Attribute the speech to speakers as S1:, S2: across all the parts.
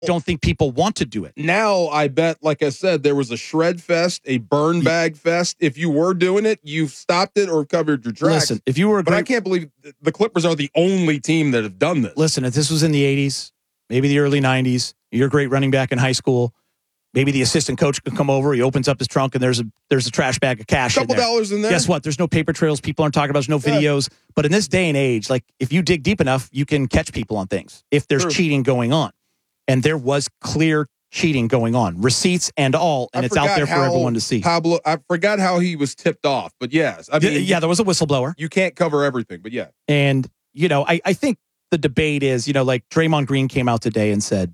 S1: don't think people want to do it.
S2: Now, I bet, like I said, there was a shred fest, a burn bag fest. If you were doing it, you've stopped it or covered your tracks.
S1: Listen, if you were
S2: But I can't believe the Clippers are the only team that have done this.
S1: Listen, if this was in the 80s, maybe the early 90s, you're a great running back in high school, maybe the assistant coach could come over, he opens up his trunk, and there's a trash bag of cash
S2: couple dollars in there.
S1: Guess what? There's no paper trails. People aren't talking about. There's no videos. But in this day and age, like, if you dig deep enough, you can catch people on things if there's cheating going on. And there was clear cheating going on, receipts and all, and it's out there for everyone to see.
S2: I forgot how he was tipped off, but yes. I mean,
S1: there was a whistleblower.
S2: You can't cover everything, but yeah.
S1: And, I think the debate is, like Draymond Green came out today and said,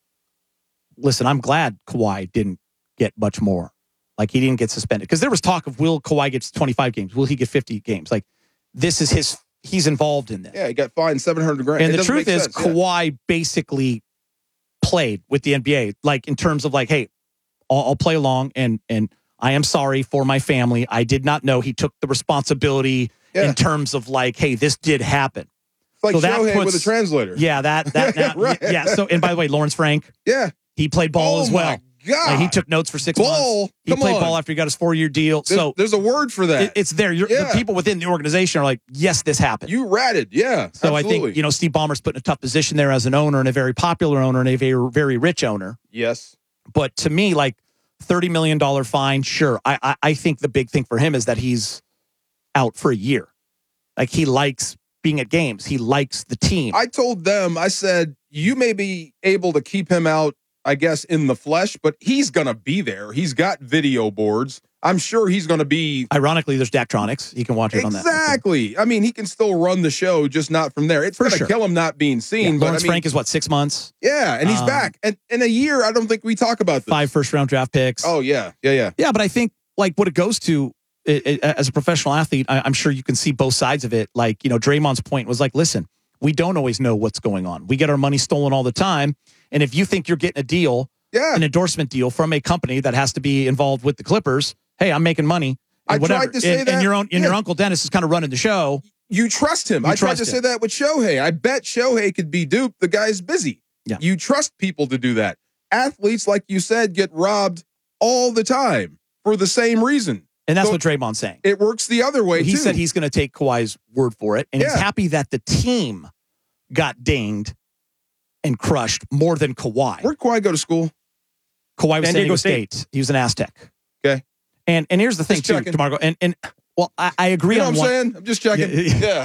S1: listen, I'm glad Kawhi didn't get much more. Like, he didn't get suspended. Because there was talk of, will Kawhi get 25 games? Will he get 50 games? Like, this is he's involved in this.
S2: Yeah, he got fined $700,000.
S1: And the truth is, Kawhi basically played with the NBA, like, in terms of like, hey, I'll play along, and I am sorry for my family. I did not know. He took the responsibility in terms of like, hey, this did happen.
S2: It's like Shohei with a translator.
S1: Yeah, that now,
S2: right.
S1: Yeah. So, and by the way, Lawrence Frank.
S2: Yeah.
S1: He played ball as well.
S2: God.
S1: Like, he took notes for 6 months. He played ball after he got his 4-year deal.
S2: There's a word for that.
S1: It's there. The people within the organization are like, yes, this happened.
S2: You ratted, yeah.
S1: So
S2: absolutely.
S1: I think, Steve Ballmer's put in a tough position there as an owner, and a very popular owner, and a very, very rich owner.
S2: Yes.
S1: But to me, like, $30 million fine, sure. I think the big thing for him is that he's out for a year. Like, he likes being at games. He likes the team.
S2: I told them, I said, you may be able to keep him out, I guess, in the flesh, but he's going to be there. He's got video boards. I'm sure he's going to be.
S1: Ironically, there's Daktronics. He can watch it on that.
S2: Exactly. I mean, he can still run the show, just not from there. It's going to kill him not being seen.
S1: Yeah,
S2: but
S1: Lawrence Frank is what, 6 months?
S2: Yeah, and he's back. And in a year, I don't think we talk about this.
S1: 5 first-round draft picks.
S2: Oh, yeah. Yeah,
S1: but I think, like, what it goes to, as a professional athlete, I'm sure you can see both sides of it. Like, Draymond's point was like, listen, we don't always know what's going on. We get our money stolen all the time. And if you think you're getting a deal, an endorsement deal from a company that has to be involved with the Clippers, hey, I'm making money.
S2: I tried to say that.
S1: And your Uncle Dennis is kind of running the show.
S2: You trust him. I tried to say that with Shohei. I bet Shohei could be duped. The guy's busy.
S1: Yeah.
S2: You trust people to do that. Athletes, like you said, get robbed all the time for the same reason.
S1: And that's what Draymond's saying.
S2: It works the other way,
S1: He said he's going to take Kawhi's word for it. And he's happy that the team got dinged and crushed more than Kawhi.
S2: Where'd Kawhi go to school?
S1: Kawhi was San Diego State. He was an Aztec.
S2: Okay.
S1: And here's the thing, too, DeMarco. And well, I agree on
S2: what I'm saying? I'm just checking. Yeah.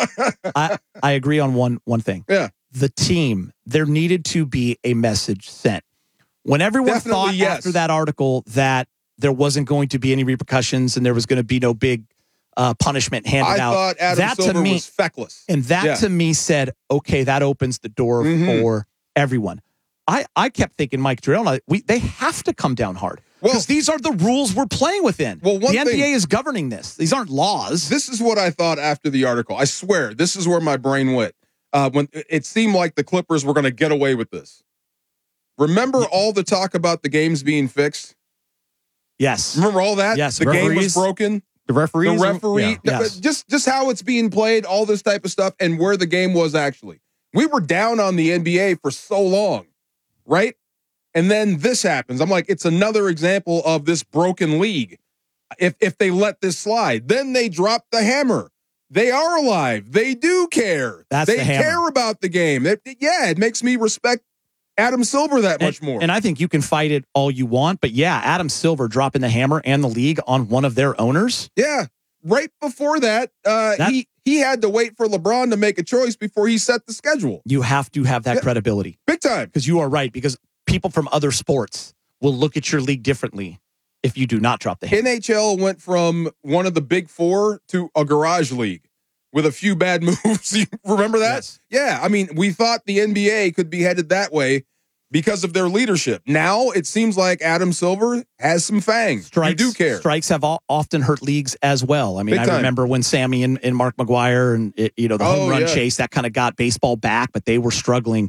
S1: I agree on one thing.
S2: Yeah.
S1: The team, there needed to be a message sent. When everyone thought after that article that there wasn't going to be any repercussions and there was going to be no big punishment handed out.
S2: I thought Adam Silver was feckless.
S1: And that to me said, okay, that opens the door for everyone. I kept thinking, Mike Drill, they have to come down hard. Because these are the rules we're playing within.
S2: Well,
S1: the NBA is governing this. These aren't laws.
S2: This is what I thought after the article. I swear, this is where my brain went. When it seemed like the Clippers were going to get away with this. Remember all the talk about the games being fixed?
S1: Yes.
S2: Remember all that?
S1: Yes.
S2: The game was broken.
S1: The referee.
S2: Just how it's being played, all this type of stuff, and where the game was actually. We were down on the NBA for so long, right? And then this happens. I'm like, it's another example of this broken league. If they let this slide, then they drop the hammer. They are alive. They do care. They care about the game. It makes me respect Adam Silver that much more.
S1: And I think you can fight it all you want, but Adam Silver dropping the hammer and the league on one of their owners.
S2: Yeah. Right before that, he had to wait for LeBron to make a choice before he set the schedule.
S1: You have to have that credibility.
S2: Big time.
S1: Because you are right. Because people from other sports will look at your league differently if you do not drop the hammer.
S2: NHL went from one of the big four to a garage league with a few bad moves. You remember that?
S1: Yes.
S2: Yeah. I mean, we thought the NBA could be headed that way because of their leadership. Now it seems like Adam Silver has some fangs. You do care.
S1: Strikes have often hurt leagues as well. I mean, I remember when Sammy and Mark McGuire and the home run chase, that kind of got baseball back, but they were struggling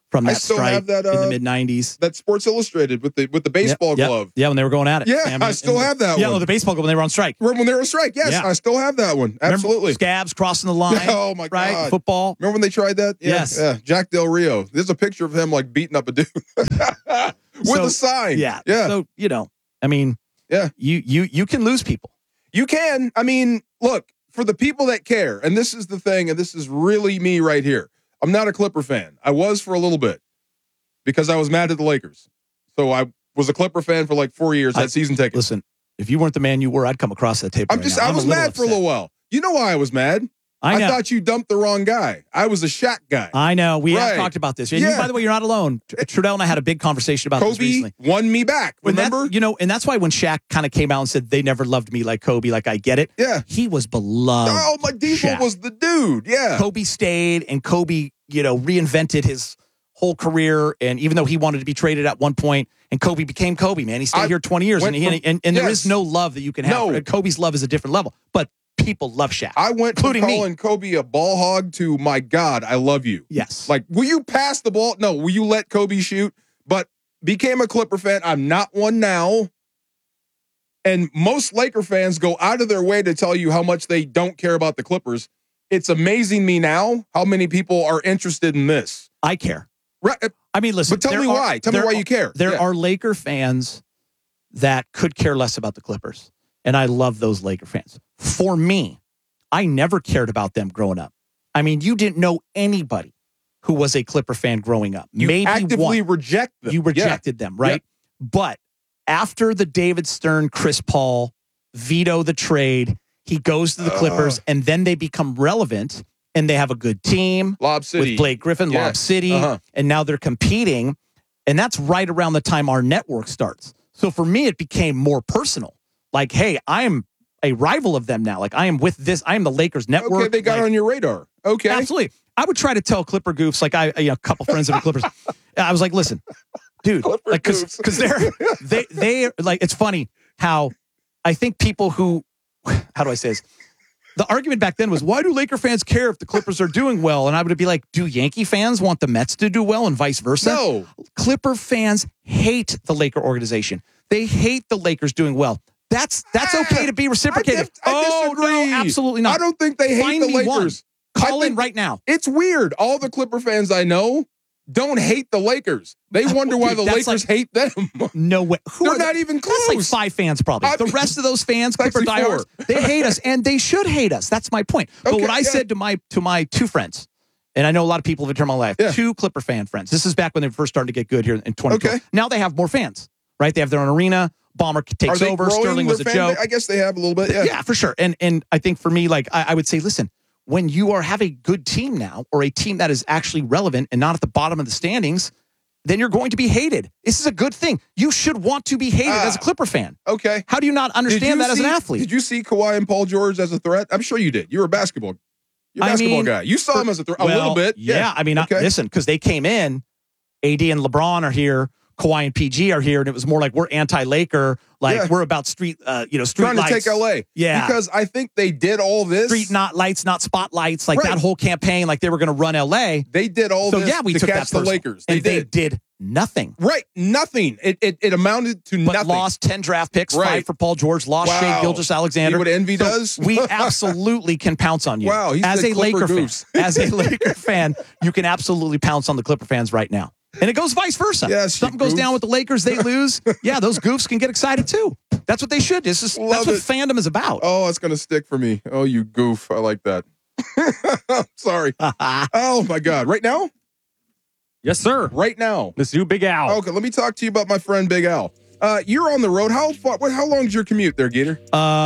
S1: from
S2: I
S1: that
S2: still
S1: strike
S2: have that,
S1: in the mid '90s.
S2: That Sports Illustrated with the baseball glove.
S1: Yeah, when they were going at it.
S2: Yeah, I still have that
S1: Yeah,
S2: one.
S1: oh, the baseball glove when they were on strike.
S2: When they were on strike, yes,
S1: Yeah.
S2: I still have that one. Absolutely.
S1: Remember Scabs crossing the line.
S2: Oh my
S1: right?
S2: God.
S1: Football.
S2: Remember when they tried that? Yeah,
S1: Yes.
S2: Yeah. Jack Del Rio. There's a picture of him like beating up a dude with a sign.
S1: Yeah.
S2: Yeah.
S1: So, I mean,
S2: Yeah.
S1: you can lose people.
S2: You can. I mean, look, for the people that care, and this is the thing, and this is really me right here. I'm not a Clipper fan. I was for a little bit because I was mad at the Lakers. So I was a Clipper fan for like 4 years, had season tickets.
S1: Listen, if you weren't the man you were, I'd come across that tape.
S2: I was mad for a little while. You know why I was mad?
S1: I know.
S2: thought you dumped the wrong guy. I was a Shaq guy.
S1: I know. We have
S2: Right.
S1: talked about this. And
S2: Yeah.
S1: you, by the way, you're not alone. Trudell and I had a big conversation about this
S2: Kobe
S1: recently.
S2: won me back. Remember?
S1: And that's why when Shaq kind of came out and said they never loved me like Kobe, like I get it.
S2: Yeah.
S1: He was beloved.
S2: Oh, my Diesel
S1: Shaq.
S2: was the dude. Yeah.
S1: Kobe stayed, and Kobe, reinvented his whole career. And even though he wanted to be traded at one point, and Kobe became Kobe, man, he stayed here 20 years, and there is no love that you can have.
S2: No.
S1: Kobe's love is a different level, but people love Shaq.
S2: I went from
S1: including me.
S2: calling Kobe a ball hog to, my God, I love you.
S1: Yes.
S2: Like, will you pass the ball? No. Will you let Kobe shoot? But became a Clipper fan. I'm not one now. And most Laker fans go out of their way to tell you how much they don't care about the Clippers. It's amazing me now how many people are interested in this.
S1: I care.
S2: Right.
S1: I mean, listen.
S2: But tell me why. Tell me why you care.
S1: There
S2: Yeah.
S1: are Laker fans that could care less about the Clippers, and I love those Laker fans. For me, I never cared about them growing up. I mean, you didn't know anybody who was a Clipper fan growing up.
S2: You
S1: Maybe
S2: actively
S1: one.
S2: reject them.
S1: You rejected them, right? But after the David Stern, Chris Paul veto the trade, he goes to the Clippers, and then they become relevant, and they have a good team.
S2: Lob City.
S1: With Blake Griffin,
S2: Yeah.
S1: Lob City, and now they're competing, and that's right around the time our network starts. So for me, it became more personal. Like, hey, I am a rival of them now. Like, I am with this. I am the Lakers network.
S2: Okay, they got on your radar. Okay.
S1: Absolutely. I would try to tell Clipper goofs, like a couple friends of the Clippers. I was like, listen, dude,
S2: Clipper
S1: like,
S2: goofs.
S1: because they like, it's funny how I think people who, how do I say this? The argument back then was, why do Laker fans care if the Clippers are doing well? And I would be like, do Yankee fans want the Mets to do well and vice versa?
S2: No.
S1: Clipper fans hate the Laker organization. They hate the Lakers doing well. That's okay to be reciprocated.
S2: I disagree.
S1: No, absolutely not.
S2: I don't think they hate
S1: Find
S2: the
S1: me one.
S2: Lakers.
S1: Call
S2: I
S1: in
S2: think
S1: right now.
S2: It's weird. All the Clipper fans I know don't hate the Lakers. They wonder why the
S1: that's
S2: Lakers hate them.
S1: No way.
S2: They're not even close.
S1: That's like 5 fans probably. The rest of those fans, Clipper
S2: Actually
S1: diehards,
S2: 4.
S1: they hate us, and they should hate us. That's my point. But
S2: Okay,
S1: what I said to my 2 friends, and I know a lot of people have turned my life, 2 Clipper fan friends. This is back when they first started to get good here in 2012.
S2: Okay.
S1: Now they have more fans, right? They have their own arena. Bomber takes
S2: Are they
S1: over.
S2: growing
S1: Sterling
S2: their
S1: was a
S2: fan
S1: joke.
S2: base? I guess they have a little bit. Yeah.
S1: Yeah, for sure. And I think for me, like I would say, listen, when you have a good team now, or a team that is actually relevant and not at the bottom of the standings, then you're going to be hated. This is a good thing. You should want to be hated as a Clipper fan.
S2: Okay.
S1: How do you not understand that as an athlete?
S2: Did you see Kawhi and Paul George as a threat? I'm sure you did. You're a basketball guy. You saw him as a threat a little bit.
S1: Yeah. I mean,
S2: Okay.
S1: listen, because they came in, AD and LeBron are here, Kawhi and PG are here, and it was more like we're anti-Laker, like we're about street
S2: Trying
S1: lights.
S2: to take LA.
S1: Yeah.
S2: Because I think they did all this.
S1: Street not lights, not spotlights, like
S2: Right.
S1: that whole campaign, like they were going to run LA.
S2: They did all
S1: So
S2: this
S1: yeah, we
S2: to
S1: took
S2: catch
S1: that
S2: the
S1: personal.
S2: Lakers.
S1: And they did nothing.
S2: Right. Nothing. It amounted to
S1: But
S2: nothing.
S1: lost 10 draft picks,
S2: Right.
S1: 5 for Paul George, lost
S2: Wow.
S1: Shea Gilgeous-Alexander.
S2: See what Envy
S1: So
S2: does?
S1: We absolutely can pounce on you.
S2: Wow, he's
S1: as
S2: the
S1: a
S2: Clipper
S1: Laker fan,
S2: goose.
S1: as a Laker fan, you can absolutely pounce on the Clipper fans right now. And it goes vice versa.
S2: Yes,
S1: Something
S2: you
S1: goes
S2: goof.
S1: down with the Lakers, they lose. Yeah, those goofs can get excited too. That's what they should. That's what fandom is about.
S2: Oh, it's going to stick for me. Oh, you goof. I like that. Sorry. Oh, my God. Right now?
S3: Yes, sir.
S2: Right now.
S3: Let's do Big Al.
S2: Okay, let me talk to you about my friend Big Al. You're on the road. How long is your commute there, Gator?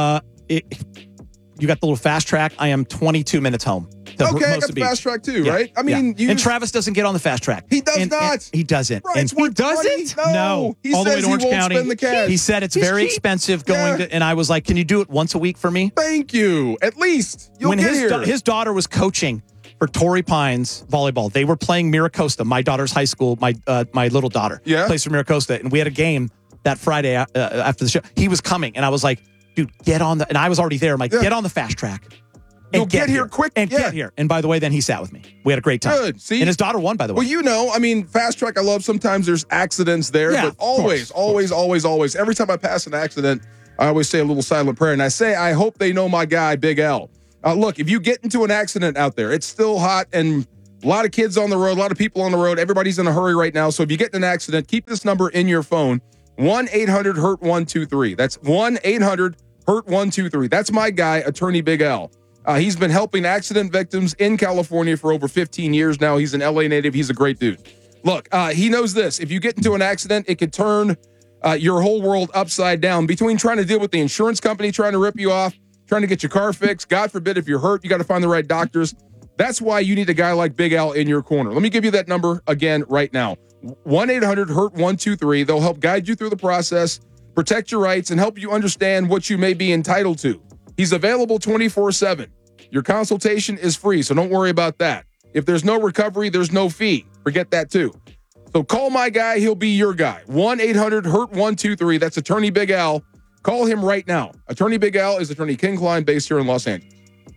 S1: You got the little fast track. I am 22 minutes home.
S2: Okay, I got the fast track too, right? I mean,
S1: and Travis doesn't get on the fast track.
S2: He does not.
S1: And he doesn't.
S2: Right,
S1: and
S2: it's
S1: he
S2: worth
S1: doesn't.
S2: 20. No. He
S1: all the way
S2: says
S1: to Orange
S2: he won't
S1: County.
S2: spend the cash.
S1: He said it's very expensive going to. And I was like, "Can you do it once a week for me?"
S2: Thank you. At least you'll
S1: when
S2: get here.
S1: his daughter was coaching for Torrey Pines volleyball, they were playing Miracosta, my daughter's high school. My little daughter plays for Miracosta, and we had a game that Friday after the show. He was coming, and I was like, "Dude, get on the." And I was already there. I'm like, "Get on the fast track."
S2: You'll get here quick.
S1: And get here. And by the way, then he sat with me. We had a great time.
S2: Good. See?
S1: And his daughter won, by the way.
S2: Well, you know, I mean, fast track I love. Sometimes there's accidents there,
S1: Yeah,
S2: but always, always. Every time I pass an accident, I always say a little silent prayer. And I say, I hope they know my guy, Big L. Look, if you get into an accident out there, it's still hot and a lot of kids on the road, a lot of people on the road. Everybody's in a hurry right now. So if you get in an accident, keep this number in your phone, 1-800-HURT-123. That's 1-800-HURT-123. That's my guy, Attorney Big L. He's been helping accident victims in California for over 15 years now. He's an LA native. He's a great dude. Look, he knows this. If you get into an accident, it could turn your whole world upside down. Between trying to deal with the insurance company trying to rip you off, trying to get your car fixed, God forbid if you're hurt, you got to find the right doctors. That's why you need a guy like Big Al in your corner. Let me give you that number again right now. 1-800-HURT-123. They'll help guide you through the process, protect your rights, and help you understand what you may be entitled to. He's available 24/7. Your consultation is free, so don't worry about that. If there's no recovery, there's no fee. Forget that too. So call my guy. He'll be your guy. 1-800-HURT-123. That's Attorney Big Al. Call him right now. Attorney Big Al is Attorney King Klein, based here in Los Angeles.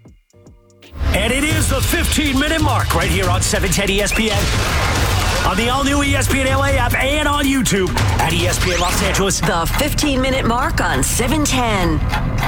S4: And it is the 15-minute mark right here on 710 ESPN. On the all-new ESPN LA app and on YouTube at ESPN Los Angeles.
S5: The 15-minute mark on 710.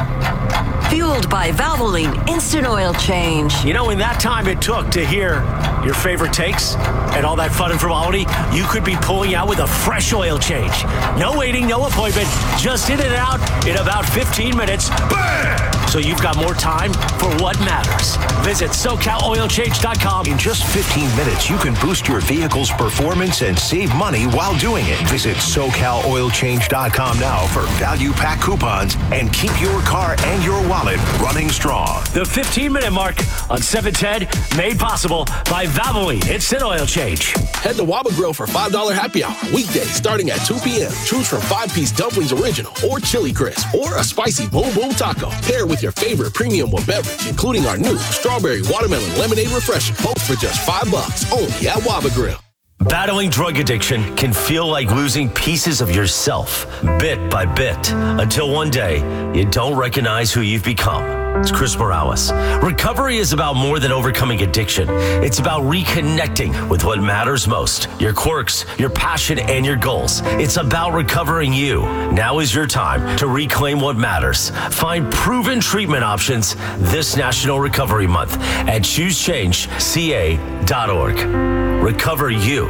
S5: Fueled by Valvoline Instant Oil Change.
S4: You know, in that time it took to hear your favorite takes and all that fun and frivolity, you could be pulling out with a fresh oil change. No waiting, no appointment, just in and out in about 15 minutes. Bam! So you've got more time for what matters. Visit SoCalOilChange.com.
S6: In just 15 minutes, you can boost your vehicle's performance and save money while doing it. Visit SoCalOilChange.com now for value pack coupons and keep your car and your wallet running strong.
S4: The 15-minute mark on 710, made possible by Valvoline Instant Oil Change.
S7: Head to Waba Grill for $5 happy hour weekdays starting at 2 p.m. Choose from 5-piece dumplings original or chili crisp or a spicy boom boom taco. Pair with your favorite premium beverage, including our new strawberry watermelon lemonade refresher. Both for just $5 only at Waba Grill.
S4: Battling drug addiction can feel like losing pieces of yourself, bit by bit, until one day you don't recognize who you've become. It's Chris Morales. Recovery is about more than overcoming addiction. It's about reconnecting with what matters most, your quirks, your passion, and your goals. It's about recovering you. Now is your time to reclaim what matters. Find proven treatment options this National Recovery Month at ChooseChangeCA.org. Recover you.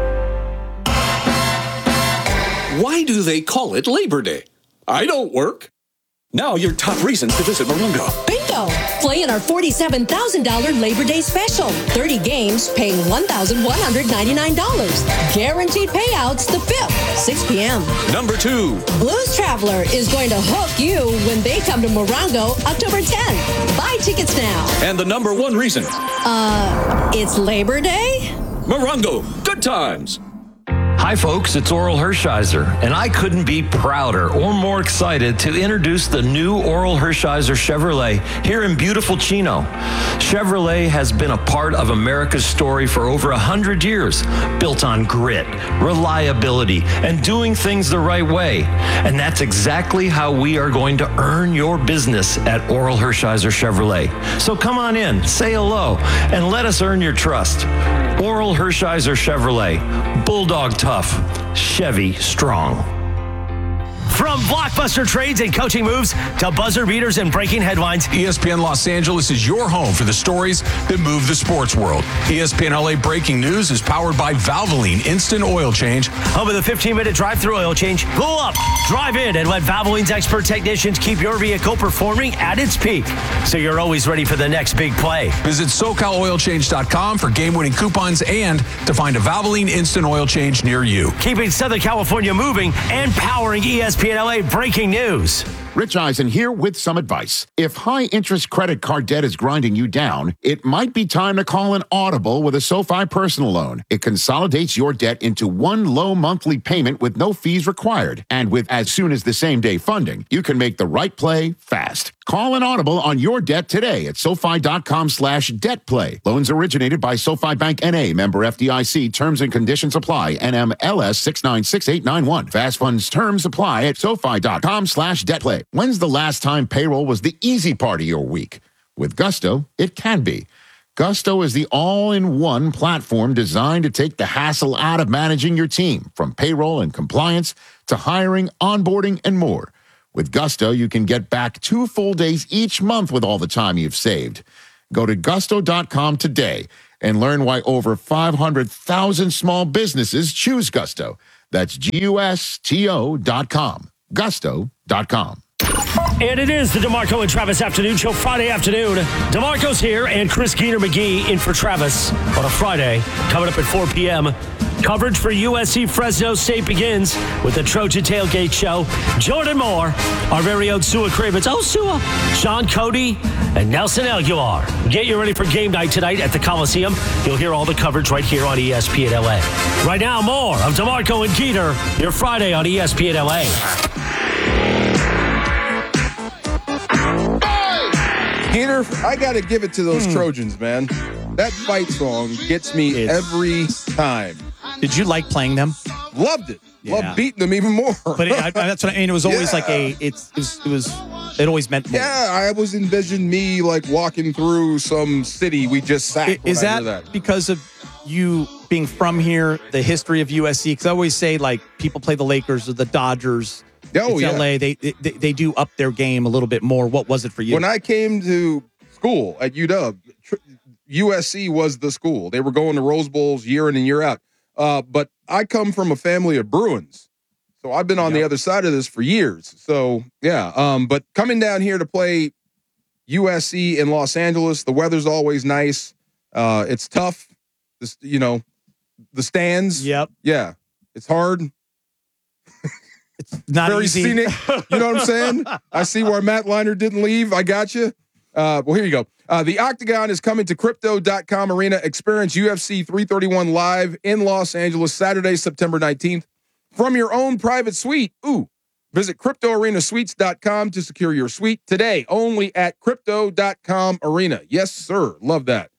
S8: Why do they call it Labor Day? I don't work. Now your top reasons to visit Morongo.
S9: Bingo! Play in our $47,000 Labor Day special. 30 games paying $1,199. Guaranteed payouts the 5th, 6 p.m.
S8: Number 2.
S9: Blues Traveler is going to hook you when they come to Morongo October 10th. Buy tickets now.
S8: And the number 1 reason.
S9: It's Labor Day?
S8: Morongo, good times.
S10: Hi folks, it's Oral Hershiser, and I couldn't be prouder or more excited to introduce the new Oral Hershiser Chevrolet here in beautiful Chino. Chevrolet has been a part of America's story for over 100 years, built on grit, reliability, and doing things the right way. And that's exactly how we are going to earn your business at Oral Hershiser Chevrolet. So come on in, say hello, and let us earn your trust. Oral Hershiser Chevrolet, Bulldog tough, Chevy strong.
S4: From blockbuster trades and coaching moves to buzzer beaters and breaking headlines,
S11: ESPN Los Angeles is your home for the stories that move the sports world. ESPN LA Breaking News is powered by Valvoline Instant Oil Change.
S4: Home of the 15-minute drive-through oil change. Pull up, drive in, and let Valvoline's expert technicians keep your vehicle performing at its peak, so you're always ready for the next big play.
S11: Visit SoCalOilChange.com for game-winning coupons and to find a Valvoline Instant Oil Change near you.
S4: Keeping Southern California moving and powering ESPN LA Breaking News.
S12: Rich Eisen here with some advice. If high-interest credit card debt is grinding you down, it might be time to call an Audible with a SoFi personal loan. It consolidates your debt into one low monthly payment with no fees required. And with as soon as the same-day funding, you can make the right play fast. Call an Audible on your debt today at SoFi.com/debtplay. Loans originated by SoFi Bank N.A., member FDIC. Terms and conditions apply. NMLS 696891. Fast funds terms apply at SoFi.com/debtplay. When's the last time payroll was the easy part of your week? With Gusto, it can be. Gusto is the all-in-one platform designed to take the hassle out of managing your team, from payroll and compliance to hiring, onboarding, and more. With Gusto, you can get back 2 full days each month with all the time you've saved. Go to gusto.com today and learn why over 500,000 small businesses choose Gusto. That's GUSTO.com. Gusto.com.
S13: And it is the DeMarco and Travis Afternoon Show, Friday afternoon. DeMarco's here and Chris Geener McGee in for Travis on a Friday. Coming up at 4 p.m., coverage for USC Fresno State begins with the Trojan Tailgate Show. Jordan Moore, our very own Sua Cravens. Oh, Sua. Sean Cody and Nelson Aguilar. Get you ready for game night tonight at the Coliseum. You'll hear all the coverage right here on ESPN LA. Right now, more of DeMarco and Geener, your Friday on ESPN LA.
S2: Peter, I got to give it to those Trojans, man. That fight song gets me every time.
S1: Did you like playing them?
S2: Loved it.
S1: Yeah.
S2: Loved beating them even more.
S1: But that's what I mean. It was always like it always meant more.
S2: Yeah, I always envisioned me like walking through some city we just sacked.
S1: Is that because of you being from here, the history of USC? Because I always say, like, people play the Lakers or the Dodgers.
S2: Oh,
S1: it's
S2: yeah.
S1: LA. They do up their game a little bit more. What was it for you?
S2: When I came to school at UW, USC was the school. They were going to Rose Bowls year in and year out. But I come from a family of Bruins, so I've been on the other side of this for years. So, yeah. But coming down here to play USC in Los Angeles, the weather's always nice. It's tough. This, the stands.
S1: Yep.
S2: Yeah. It's hard.
S1: It's not
S2: very
S1: easy.
S2: scenic. You know what I'm saying? I see where Matt Leinart didn't leave. I got you. Well, here you go. The Octagon is coming to Crypto.com Arena. Experience UFC 331 live in Los Angeles, Saturday, September 19th. From your own private suite. Visit CryptoArenaSuites.com to secure your suite today, only at Crypto.com Arena. Yes, sir. Love that.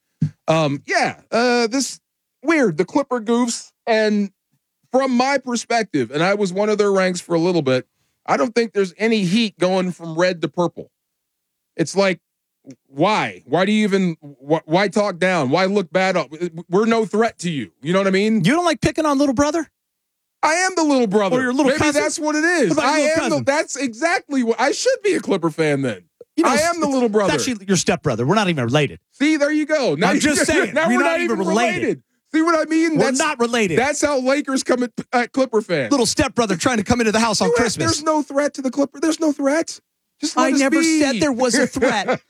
S2: This weird. The Clipper goofs. And from my perspective, and I was one of their ranks for a little bit, I don't think there's any heat going from red to purple. It's like, why? Why do you even, why talk down? Why look bad? We're no threat to you. You know what I mean?
S1: You don't like picking on little brother?
S2: I am the little brother.
S1: Or your little
S2: Maybe
S1: cousin?
S2: that's what it is.
S1: What about your little cousin?
S2: That's exactly what, I should be a Clipper fan then. I am the little brother.
S1: It's actually your stepbrother. We're not even related.
S2: See, there you go. Now
S1: I'm just saying.
S2: Now we're not even related. See what I mean?
S1: We're not related.
S2: That's how Lakers come at Clipper fans.
S1: Little stepbrother trying to come into the house on Christmas.
S2: There's no threat to the Clipper. There's no threat. Just let
S1: I
S2: us
S1: never
S2: be.
S1: said there was a threat.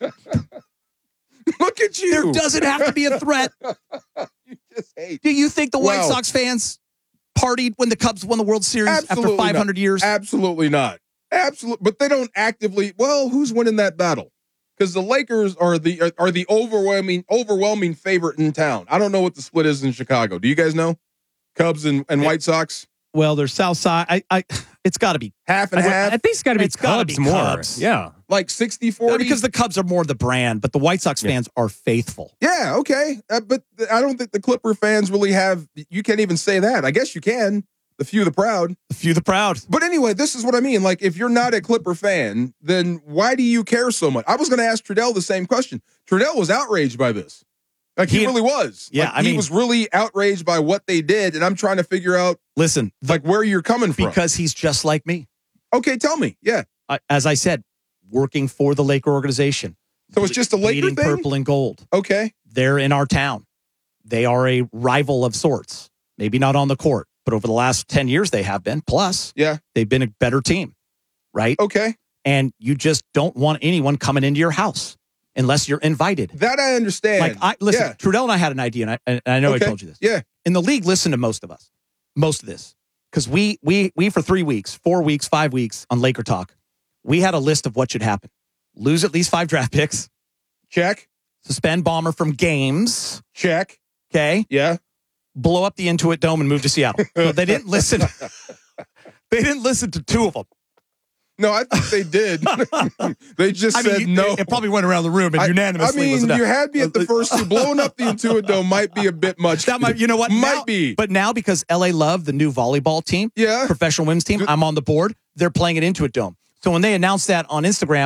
S2: Look at you.
S1: There doesn't have to be a threat.
S2: You just hate.
S1: Do you think the White Sox fans partied when the Cubs won the World Series after 500 years?
S2: Absolutely not. Absolutely. But they don't actively. Well, who's winning that battle? Because the Lakers are the overwhelming favorite in town. I don't know what the split is in Chicago. Do you guys know? Cubs and White Sox?
S1: Well, they're South Side. It's got to be
S2: half and half.
S3: I think it's got to be Cubs more.
S1: Cubs.
S3: Yeah.
S2: Like 60-40?
S1: Because the Cubs are more the brand, but the White Sox fans are faithful.
S2: Yeah, okay. But I don't think the Clipper fans really have, you can't even say that. I guess you can. The few, the proud.
S1: The few, the proud.
S2: But anyway, this is what I mean. Like, if you're not a Clipper fan, then why do you care so much? I was going to ask Trudell the same question. Trudell was outraged by this. Like, he really was.
S1: Yeah,
S2: like, he was really outraged by what they did, and I'm trying to figure out,
S1: listen,
S2: like, where you're coming from.
S1: Because he's just like me.
S2: Okay, tell me. Yeah.
S1: As I said, working for the Laker organization.
S2: So it's just a Laker
S1: bleeding
S2: thing?
S1: Purple and gold.
S2: Okay.
S1: They're in our town. They are a rival of sorts. Maybe not on the court, but over the last 10 years they have been. Plus, they've been a better team, right?
S2: Okay.
S1: And you just don't want anyone coming into your house unless you're invited.
S2: That I understand.
S1: Like, listen, Trudell and I had an idea, and I know I told you this.
S2: Yeah.
S1: And the league listened to most of this. Because we for 3 weeks, 4 weeks, 5 weeks on Laker Talk, we had a list of what should happen. Lose at least 5 draft picks.
S2: Check.
S1: Suspend Bomber from games.
S2: Check.
S1: Okay.
S2: Yeah.
S1: Blow up the Intuit Dome and move to Seattle. So they didn't listen. They didn't listen to 2 of them.
S2: No, I think they did. They just said no.
S1: It probably went around the room and unanimously.
S2: I mean, you had me at the first 2. Blowing up the Intuit Dome might be a bit much.
S1: That might, you know what?
S2: Might be.
S1: But now, because LA Love, the new volleyball team, professional women's team, I'm on the board. They're playing it Intuit Dome. So when they announced that on Instagram,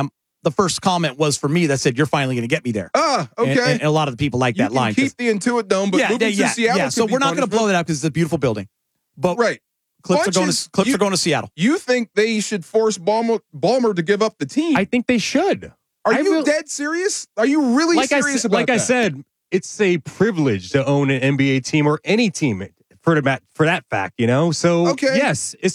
S1: the first comment was for me that said, "You're finally going to get me there."
S2: Okay.
S1: And a lot of the people like that line.
S2: Keep the Intuit Dome, but moving to Seattle.
S1: So we're not going to blow that up because it's a beautiful building. But
S2: right.
S1: Clips are going to Seattle.
S2: You think they should force Ballmer to give up the team?
S3: I think they should.
S2: Are you dead serious? Are you really serious about that?
S3: Like I said, it's a privilege to own an NBA team or any team for that fact, you know? So, yes,